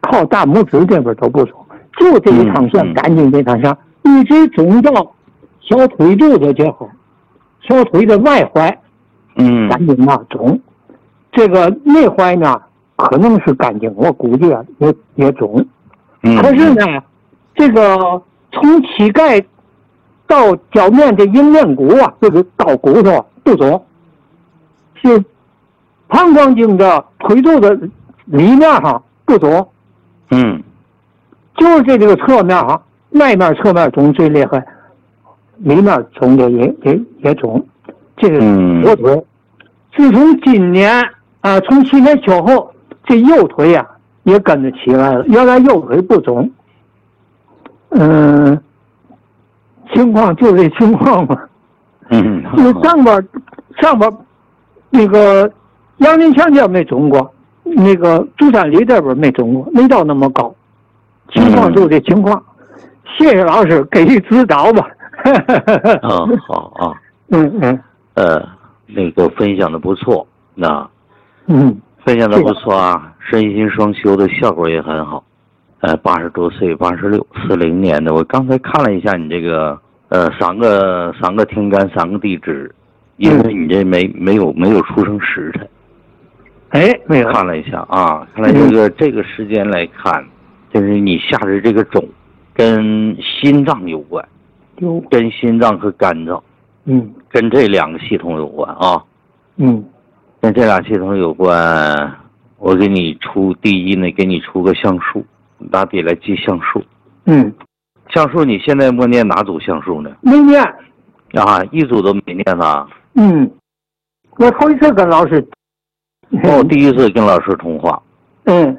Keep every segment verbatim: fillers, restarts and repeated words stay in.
靠大拇指这边都不肿，就这一趟线干净这趟线，一直肿到小腿肚子这会，小腿的外踝， 嗯， 干净啊肿，这个内踝呢可能是干净，我估计啊也也肿， 嗯， 可是呢，这个从膝盖到脚面这迎面骨啊，这个到骨头不肿，是膀胱经的腿肚的里面哈不肿， 嗯， 就是这个侧面哈，外面侧面肿最厉害，里面肿的也也也肿，这个左腿。嗯、自从今年啊，从去年秋后，这右腿呀、啊、也跟着起来了，原来右腿不肿，嗯，情况就这情况嘛。 嗯， 那上边上边那个杨林强这没肿过，那个朱山里这边没肿过，没到那么高，情况就这情况。嗯、谢谢老师给予指导吧。 啊，好啊， 嗯嗯， 呃，那个分享的不错，那嗯， 分享的不错啊，身心双修的效果也很好。呃，八十多岁，八十六，四零年的，我刚才看了一下你这个，呃，三个三个天干，三个地支，因为你这没没有没有出生时辰。 哎，没有。 看了一下啊，看来这个、嗯、这个时间来看，就是你下的这个种跟心脏有关， 有跟心脏和肝脏， 嗯， 跟这两个系统有关啊， 嗯， 跟这俩系统有关。我给你出第一呢，给你出个相数，拿笔来记相数。 嗯， 相数你现在默念哪组相数呢？ 没念。 啊，一组都没念呢。 嗯，我头一次跟老师。 哦，第一次跟老师通话。 嗯。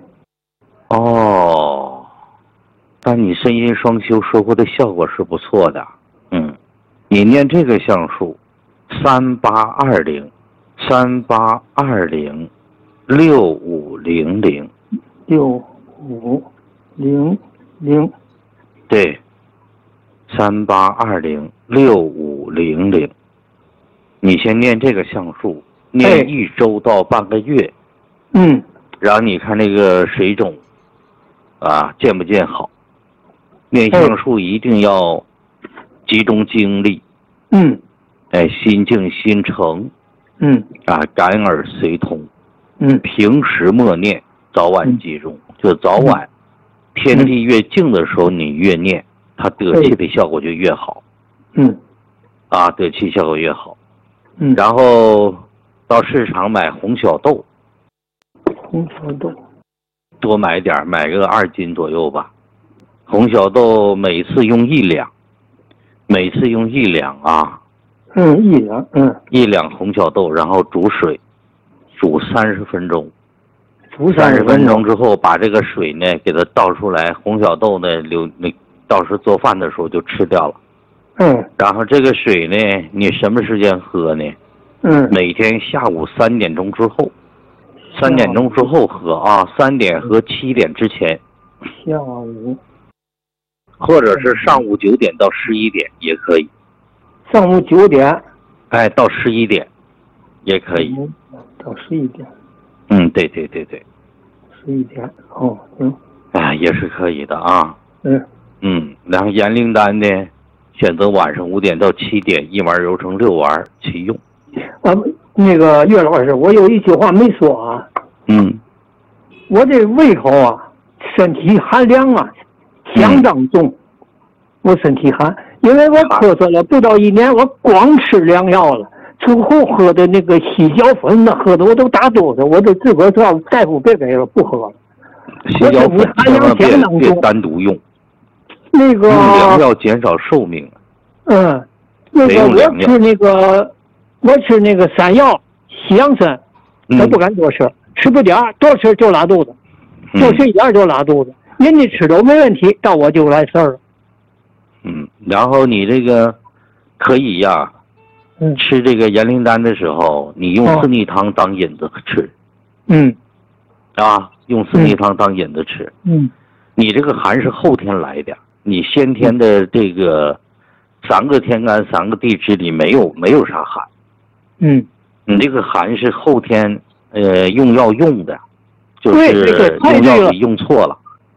哦，但你身心双修收获的效果是不错的。嗯，你念这个相数，三八二零，三八二零，六五零零， 六五零零， 对，三八二零六五零零，你先念这个相数。念一周到半个月， 嗯， 然后你看那个水肿，啊，见不见好？念相术一定要集中精力， 嗯， 哎，心静心诚， 嗯， 啊，感耳随通， 嗯， 平时默念，早晚集中，嗯、就早晚，嗯、天地越静的时候你越念，它得气的效果就越好， 嗯， 啊，得气效果越好， 嗯， 然后。到市场买红小豆， 红小豆多买点，买个二斤左右吧。红小豆每次用一两，每次用一两啊。 嗯，一两，嗯， 一两红小豆，然后煮水，煮三十分钟。 煮三十分钟之后，把这个水呢给它倒出来，红小豆呢留那到时做饭的时候就吃掉了。 嗯。 然后这个水呢，你什么时间喝呢？ 嗯， 每天下午三点钟之后，三点钟之后喝啊，三点和七点之前， 下午， 或者是上午九点到十一点也可以。 上午九点， 哎，到十一点，也可以。 到十一点。 嗯，对对对对。 十一点，哦，行。 哎，也是可以的啊。 嗯。 嗯，然后盐灵丹呢，选择晚上五点到七点，一丸揉成六丸去用。 啊，那个岳老师，我有一句话没说啊。 嗯。 我这胃口啊，身体寒凉啊，相当重。嗯、我身体寒，因为我咳嗽了不到一年，我光吃凉药了，之后喝的那个犀角粉呢，喝的我都打哆嗦，我都自个儿说大夫别给了，不喝了。 犀角粉千万别别单独用。 那个。 用凉药减少寿命。 嗯，那个我吃那个。我吃那个山药、西洋参，我不敢多吃，嗯、吃不点儿，多吃就拉肚子，多吃一点就拉肚子。嗯、人家吃都没问题，到我就来事儿了。 嗯，然后你这个可以呀， 嗯、 吃这个盐灵丹的时候，你用四逆汤当引子吃。 嗯。 啊，用四逆汤当引子吃。 嗯。 你这个寒是后天来的，你先天的这个三个天干、三个地支里没有没有啥寒。 嗯， 你这个寒是后天呃用药用的，就是用药给用错了。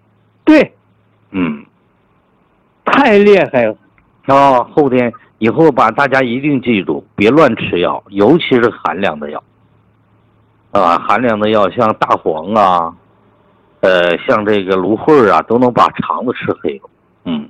对， 嗯， 太厉害了。 哦，后天以后把大家一定记住，别乱吃药，尤其是寒凉的药。啊，寒凉的药像大黄啊，呃，像这个芦荟啊，都能把肠子吃黑了。嗯，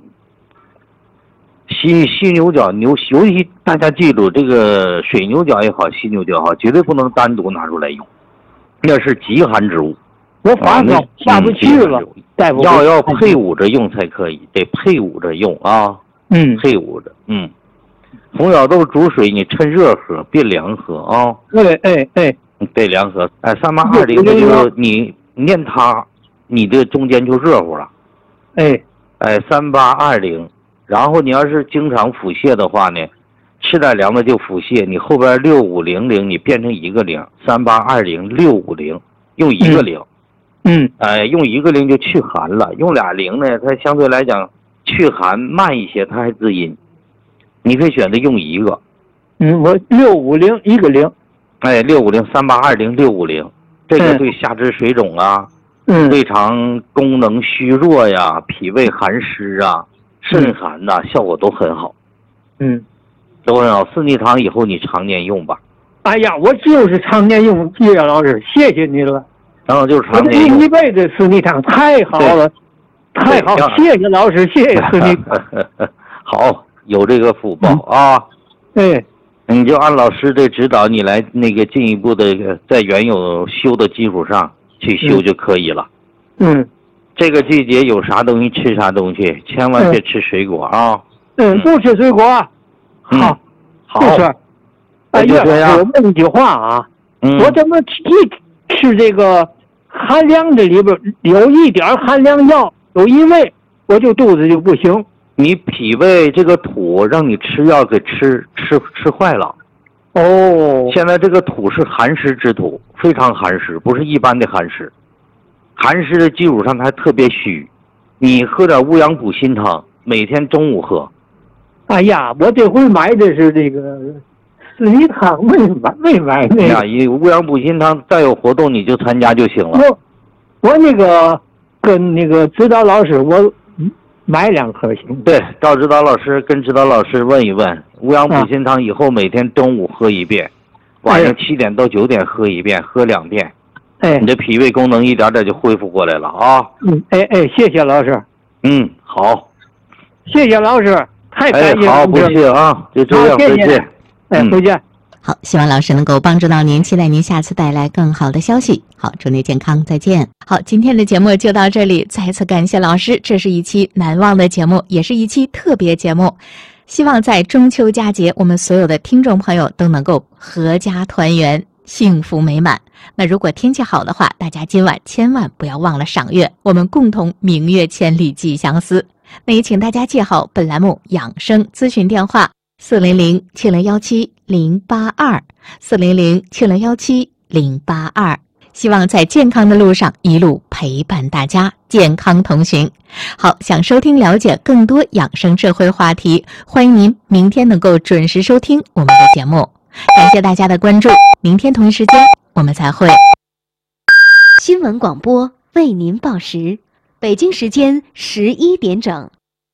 犀犀牛角牛，尤其大家记住，这个水牛角也好，犀牛角也好，绝对不能单独拿出来用，那是极寒之物。 我发烧下不去了，大夫药要配伍着用才可以，得配伍着用啊。 嗯， 配伍着。嗯，红小豆煮水，你趁热喝，别凉喝啊。 哎哎哎， 对，凉喝。哎，三八二零的就你念它，你的中间就热乎了。 哎哎，三八二零，然后你要是经常腹泻的话呢，吃点凉的就腹泻，你后边六五零零你变成一个零，三八二零六五零用一个零。 嗯， 哎，用一个零就去寒了，用俩零呢，它相对来讲去寒慢一些，它还滋阴。你可以选择用一个。 嗯，我六五零一个零。 哎，六五零三八二零六五零，这个对下肢水肿啊， 嗯， 胃肠功能虚弱呀，脾胃寒湿啊，肾寒呐、啊，效果都很好。 嗯， 都很好。四逆汤以后你常年用吧。 哎呀，我就是常年用，叶老师，谢谢你了。 然后就是常年用一辈子四逆汤，太好了，太好，谢谢老师，谢谢四逆汤。 好，有这个福报、嗯、啊。 对， 你就按老师的指导，你来那个进一步的在原有修的基础上去修就可以了。 嗯， 这个季节有啥东西吃啥东西，千万别吃水果啊。 嗯，不吃水果。 嗯、 好， 好， 不吃。哎呀，我问一句话啊， 嗯、 我怎么一吃这个寒凉的里边有一点寒凉药，有一味，我就肚子就不行。 你脾胃这个土让你吃药给吃吃吃坏了。 哦， 现在这个土是寒湿之土，非常寒湿，不是一般的寒湿。寒湿的基础上它还特别虚，你喝点乌阳补心汤，每天中午喝。 哎呀，我这回买的是这个四逆汤，没买没买那个。 呀，以乌阳补心汤，再有活动你就参加就行了。 我我那个跟那个指导老师，我买两颗行。 对，到指导老师跟指导老师问一问，乌阳补心汤以后每天中午喝一遍，啊、晚上七点到九点喝一遍，喝两遍。 哎， 你的脾胃功能一点点就恢复过来了啊！ 嗯，哎哎，谢谢老师。 嗯，好， 谢谢老师，太感谢了。 哎，好，不谢啊，就这样，再见。 哎，再见。 好，希望老师能够帮助到您，期待您下次带来更好的消息。好，祝您健康，再见。好，今天的节目就到这里，再次感谢老师，这是一期难忘的节目，也是一期特别节目。希望在中秋佳节，我们所有的听众朋友都能够阖家团圆，幸福美满。那如果天气好的话，大家今晚千万不要忘了赏月，我们共同明月千里寄相思。那也请大家记好本栏目养生咨询电话四零零七零幺七零八二四零零七零幺七零八二。希望在健康的路上一路陪伴大家，健康同行。好，想收听了解更多养生智慧话题，欢迎您明天能够准时收听我们的节目。感谢大家的关注，明天同一时间我们再会。 新闻广播为您报时，北京时间十一点整。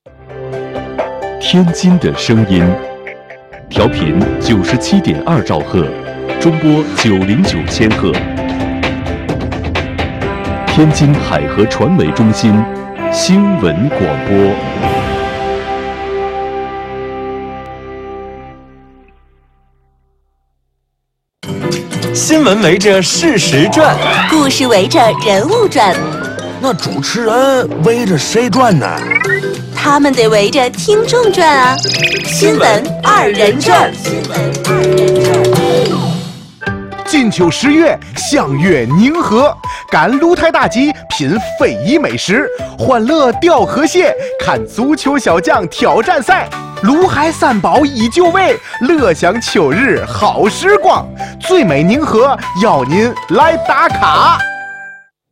天津的声音，调频九十七点二兆赫，中波九零九千赫。天津海河传媒中心新闻广播。 新闻围着事实转， 故事围着人物转， 那主持人围着谁转呢？ 他们得围着听众转啊！新闻二人转，新闻二人转。 金秋十月，相约宁河，赶鹿台大集，品非遗美食，欢乐钓河蟹，看足球小将挑战赛。鲁海三宝依旧味，乐享秋日好时光。最美宁河，邀您来打卡。